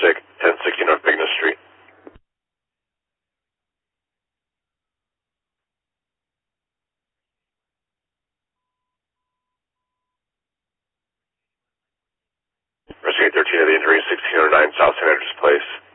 sick, 1060 North Bigness Street. Rescue 13 of the injury, 1609 South St. Andrews Place.